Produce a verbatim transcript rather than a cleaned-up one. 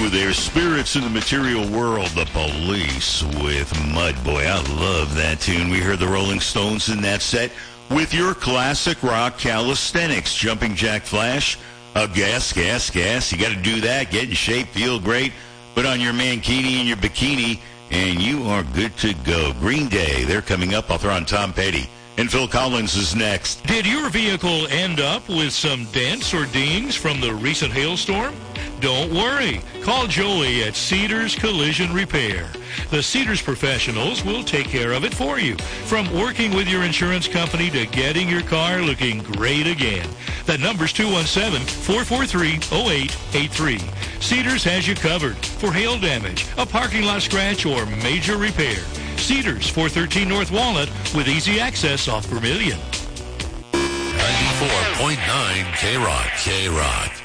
with their Spirits in the Material World, the Police with Mud Boy. I love that tune. We heard the Rolling Stones in that set with your classic rock calisthenics, Jumping Jack Flash. Uh, gas, gas, gas. You got to do that. Get in shape, feel great. Put on your mankini and your bikini, and you are good to go. Green Day, they're coming up. I'll throw on Tom Petty. And Phil Collins is next. Did your vehicle end up with some dents or dings from the recent hailstorm? Don't worry. Call Joey at Cedars Collision Repair. The Cedars professionals will take care of it for you, from working with your insurance company to getting your car looking great again. That number's two one seven, four four three, zero eight eight three. Cedars has you covered for hail damage, a parking lot scratch, or major repair. Cedars, four thirteen North Walnut, with easy access off Vermilion. ninety-four point nine K-Rock. K-Rock.